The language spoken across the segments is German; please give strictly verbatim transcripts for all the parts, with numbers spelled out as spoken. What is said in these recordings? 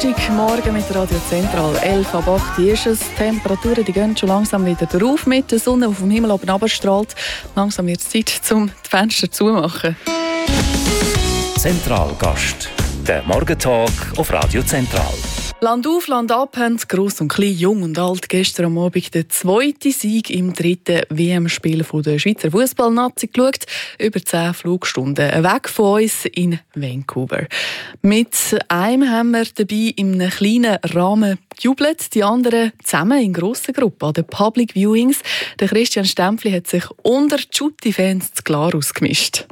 Donnerstagmorgen mit Radio Zentral. elf ab acht ist es. Die Temperaturen die gehen schon langsam wieder drauf. Mit der Sonne, die vom Himmel oben runterstrahlt. Langsam wird es Zeit, um die Fenster zumachen. Zentralgast. Der Morgentalk auf Radio Zentral. Land auf, Land ab haben gross und klein, jung und alt gestern am Abend den zweiten Sieg im dritten W M-Spiel der Schweizer Fußballnazi geschaut. Über zehn Flugstunden weg von uns in Vancouver. Mit einem haben wir dabei in einem kleinen Rahmen gejubelt, die anderen zusammen in grossen Gruppen an den Public Viewings. Der Christian Stempfli hat sich unter die Schutti-Fans zu Glarus gemischt.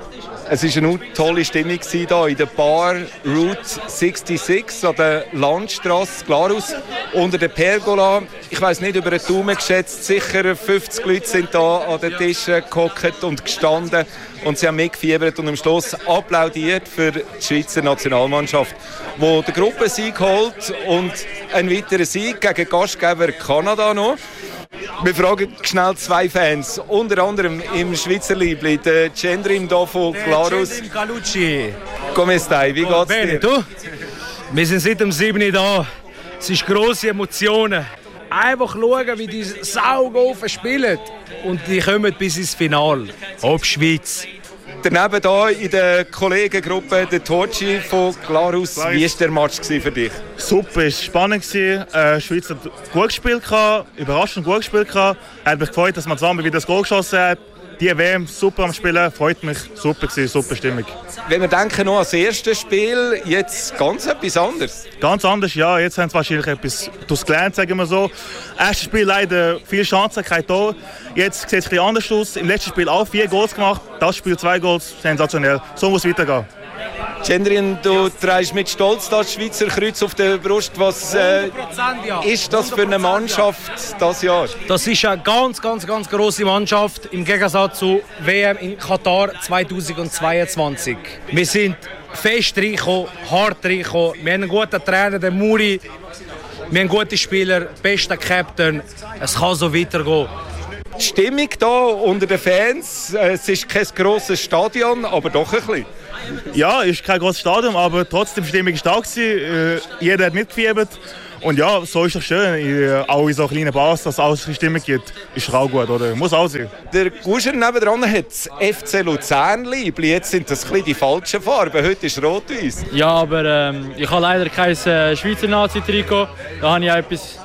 Es war eine tolle Stimmung hier in der Bar Route sechsundsechzig an der Landstrasse Glarus unter der Pergola. Ich weiss nicht, über einen Daumen geschätzt, sicher fünfzig Leute sind da an den Tischen gehockt und gestanden und sie haben mitgefiebert und am Schluss applaudiert für die Schweizer Nationalmannschaft, die den Gruppensieg holt und einen weiteren Sieg gegen Gastgeber Kanada noch. Wir fragen schnell zwei Fans, unter anderem im Schweizer Liebling, der Gendrim hier von Glarus. Gendrim Calucci. Come stai? Wie geht's dir? Du? Wir sind seit dem sieben da. Es sind grosse Emotionen. Einfach schauen, wie die Saugofen spielen. Und die kommen bis ins Finale. Ob Schweiz. Daneben hier in der Kollegengruppe der Torci von Glarus. Wie war der Match für dich? Super, es war spannend. Äh, die Schweiz hat gut gespielt, überraschend gut gespielt. Es hat mich gefreut, dass man zusammen wieder das Goal geschossen hat. Die W M super am Spielen, freut mich. Super gewesen, super Stimmung. Wenn wir denken noch an das erste Spiel, jetzt ganz etwas anderes. Ganz anders, ja. Jetzt haben sie wahrscheinlich etwas daraus gelernt, sagen wir so. Erstes Spiel leider viele Chancen, kein Tor. Jetzt sieht es ein bisschen anders aus. Im letzten Spiel auch vier Goals gemacht. Das Spiel zwei Goals, sensationell. So muss es weitergehen. Gendrin, du trägst mit Stolz das Schweizer Kreuz auf der Brust. Was äh, ja. ist das für eine Mannschaft dieses Jahr? Das ist eine ganz, ganz, ganz grosse Mannschaft im Gegensatz zu W M in Katar zweitausendzweiundzwanzig. Wir sind fest reingekommen, hart reingekommen. Wir haben einen guten Trainer, den Muri. Wir haben gute Spieler, besten Captain. Es kann so weitergehen. Die Stimmung hier unter den Fans, es ist kein grosses Stadion, aber doch ein bisschen. Ja, es ist kein grosses Stadion, aber trotzdem die Stimmung stark gewesen. Jeder hat mitgefiebert. Und ja, so ist es schön, auch in so kleinen Bars, dass es auch eine Stimmung gibt. Ist auch gut, oder? Muss auch sein. Der Guscher nebenan hat das F C Luzern Liebli. Jetzt sind das ein bisschen die falschen Farben. Heute ist rot-weiß. Ja, aber ähm, ich habe leider kein äh, Schweizer Nazi-Trikot. Da habe ich auch etwas